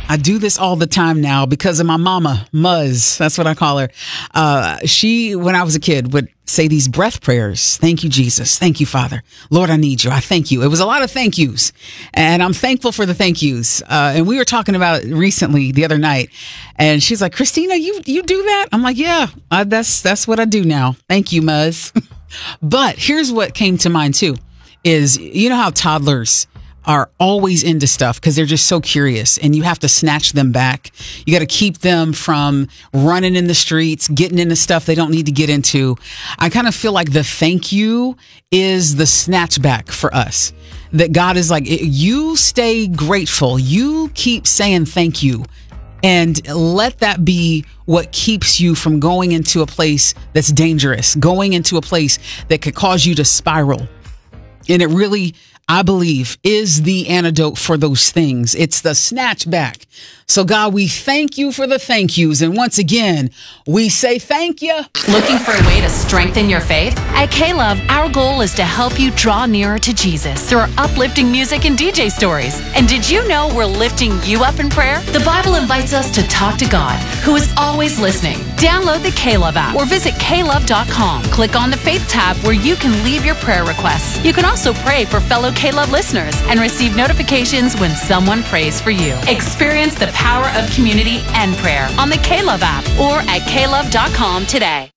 I do this all the time now because of my mama, Muzz. That's what I call her. She, when I was a kid, would say these breath prayers. Thank you, Jesus. Thank you, Father. Lord, I need you. I thank you. It was a lot of thank yous. And I'm thankful for the thank yous. And we were talking about it recently the other night. And she's like, Christina, you do that? I'm like, yeah, that's what I do now. Thank you, Muzz. But here's what came to mind too, is you know how toddlers are always into stuff because they're just so curious and you have to snatch them back. You got to keep them from running in the streets, getting into stuff they don't need to get into. I kind of feel like the thank you is the snatch back for us. That God is like, you stay grateful. You keep saying thank you. And let that be what keeps you from going into a place that's dangerous, going into a place that could cause you to spiral. And it really, I believe, is the antidote for those things. It's the snatch back. So God, we thank you for the thank yous. And once again, we say thank you. Looking for a way to strengthen your faith? At K-Love, our goal is to help you draw nearer to Jesus through our uplifting music and DJ stories. And did you know we're lifting you up in prayer? The Bible invites us to talk to God, who is always listening. Download the K-Love app or visit klove.com. Click on the Faith tab where you can leave your prayer requests. You can also pray for fellow K-Love listeners and receive notifications when someone prays for you. Experience the power of community and prayer on the K-Love app or at klove.com today.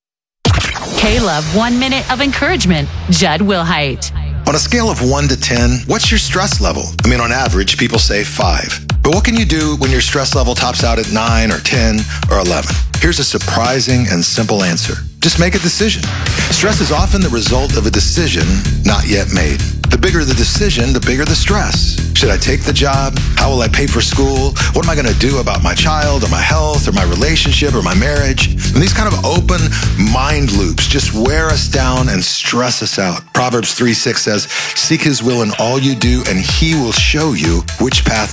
K-Love 1 Minute of Encouragement. Judd Wilhite. On a scale of 1 to 10, what's your stress level? I mean, on average, people say 5. But what can you do when your stress level tops out at 9 or 10 or 11? Here's a surprising and simple answer. Just make a decision. Stress is often the result of a decision not yet made. The bigger the decision, the bigger the stress. Should I take the job? How will I pay for school? What am I going to do about my child or my health or my relationship or my marriage? And these kind of open mind loops just wear us down and stress us out. Proverbs 3:6 says, seek his will in all you do and he will show you which path